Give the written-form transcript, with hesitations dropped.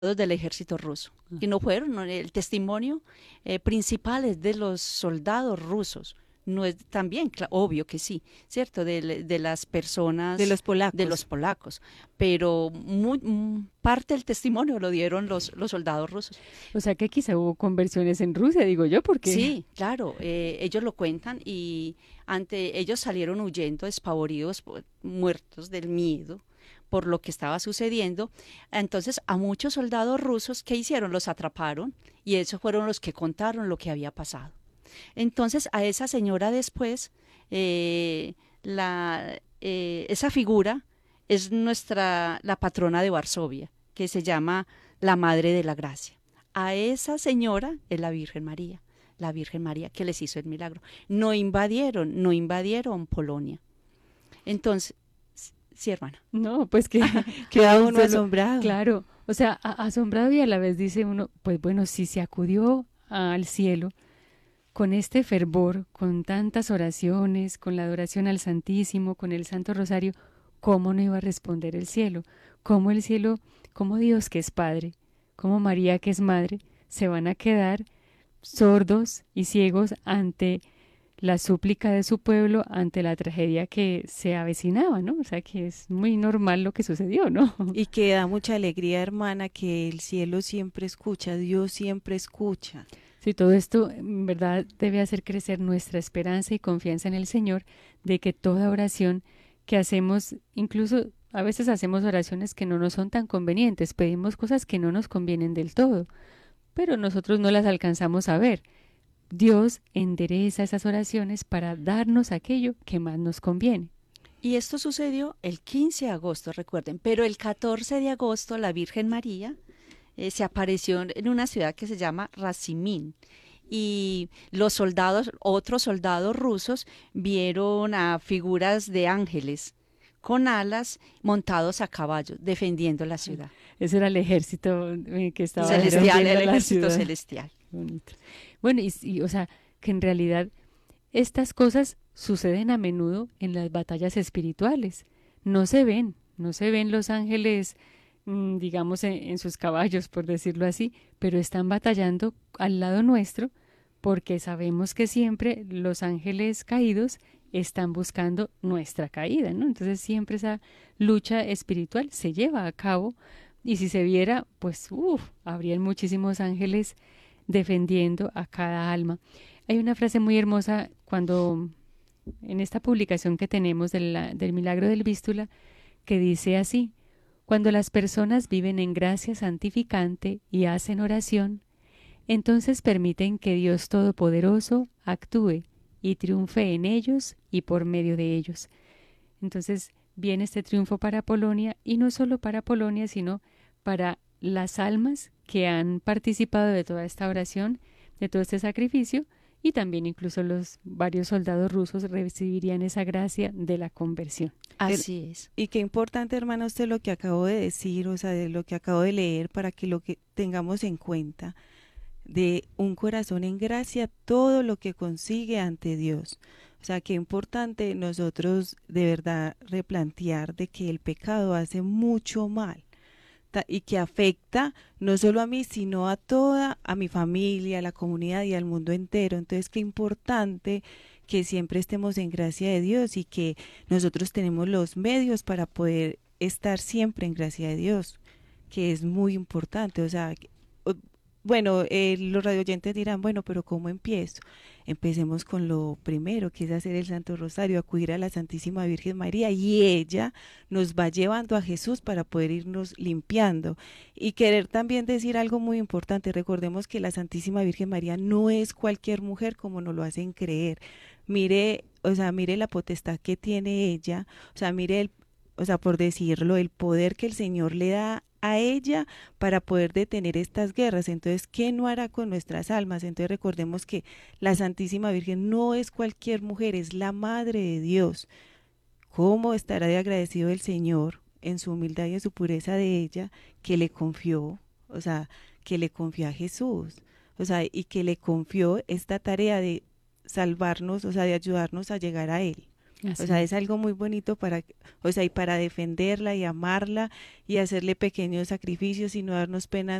del ejército ruso, que no fueron, ¿no? El testimonio principal es de los soldados rusos, no es también, obvio que sí, ¿cierto? De las De personas, los de los polacos. polacos, pero parte del testimonio lo dieron los soldados rusos. O sea que quizá hubo conversiones en Rusia, digo yo, porque Sí, claro, ellos lo cuentan y ante ellos salieron huyendo, despavoridos, muertos del miedo por lo que estaba sucediendo. Entonces, a muchos soldados rusos, ¿qué hicieron? Los atraparon y esos fueron los que contaron lo que había pasado. Entonces, a esa señora después, esa figura es la patrona de Varsovia, que se llama la Madre de la Gracia. A esa señora es la Virgen María que les hizo el milagro. No invadieron Polonia. Entonces, sí, hermana. no, pues que Queda queda un uno solo, asombrado. claro, o sea, asombrado y a la vez dice uno, pues bueno, si se acudió al cielo con este fervor, con tantas oraciones, con la adoración al Santísimo, con el Santo Rosario, ¿cómo no iba a responder el cielo? ¿Cómo el cielo, cómo Dios que es Padre, cómo María que es Madre, se van a quedar sordos y ciegos ante la súplica de su pueblo, ante la tragedia que se avecinaba, ¿no? O sea que es muy normal lo que sucedió, ¿no? Y que da mucha alegría, hermana, que el cielo siempre escucha, Dios siempre escucha. Sí, todo esto en verdad debe hacer crecer nuestra esperanza y confianza en el Señor de que toda oración que hacemos, incluso a veces hacemos oraciones que no nos son tan convenientes, pedimos cosas que no nos convienen del todo, pero nosotros no las alcanzamos a ver. Dios endereza esas oraciones para darnos aquello que más nos conviene. Y esto sucedió el 15 de agosto, recuerden, pero el 14 de agosto la Virgen María se apareció en una ciudad que se llama Razimín. Y los soldados, otros soldados rusos, vieron a figuras de ángeles con alas montados a caballos defendiendo la ciudad. Ese era el ejército que estaba Celestial, el defendiendo la ejército ciudad. celestial. Bonito. Bueno, o sea, que en realidad estas cosas suceden a menudo en las batallas espirituales. No se ven los ángeles, digamos, en sus caballos, por decirlo así, pero están batallando al lado nuestro porque sabemos que siempre los ángeles caídos están buscando nuestra caída, ¿no? Entonces siempre esa lucha espiritual se lleva a cabo y si se viera, pues, habrían muchísimos ángeles defendiendo a cada alma. Hay una frase muy hermosa cuando en esta publicación que tenemos del milagro del Vístula que dice así: cuando las personas viven en gracia santificante y hacen oración, entonces permiten que Dios Todopoderoso actúe y triunfe en ellos y por medio de ellos. Entonces viene este triunfo para Polonia y no solo para Polonia, sino para las almas que han participado de toda esta oración, de todo este sacrificio, y también incluso los varios soldados rusos recibirían esa gracia de la conversión. El- Así es. y qué importante, hermana, usted lo que acabo de decir, o sea, de lo que acabo de leer, para que lo que tengamos en cuenta, de un corazón en gracia, todo lo que consigue ante Dios. O sea, qué importante nosotros de verdad replantear de que el pecado hace mucho mal y que afecta no solo a mí, sino a toda, a mi familia, a la comunidad y al mundo entero. Entonces, qué importante que siempre estemos en gracia de Dios y que nosotros tenemos los medios para poder estar siempre en gracia de Dios, que es muy importante. O sea, bueno, los radioyentes dirán, bueno, pero ¿cómo empiezo? Empecemos con lo primero, que es hacer el Santo Rosario, acudir a la Santísima Virgen María y ella nos va llevando a Jesús para poder irnos limpiando. Y querer también decir algo muy importante, recordemos que la Santísima Virgen María no es cualquier mujer como nos lo hacen creer. Mire, o sea, mire la potestad que tiene ella, o sea, mire o sea, por decirlo, el poder que el Señor le da a ella para poder detener estas guerras. Entonces, ¿qué no hará con nuestras almas? Entonces, recordemos que la Santísima Virgen no es cualquier mujer, es la Madre de Dios. ¿Cómo estará de agradecido el Señor en su humildad y en su pureza de ella que le confió, o sea, que le confió a Jesús, o sea, y que le confió esta tarea de salvarnos, o sea, de ayudarnos a llegar a Él? Así O sea, es. es algo muy bonito para, o sea, y para defenderla y amarla y hacerle pequeños sacrificios y no darnos pena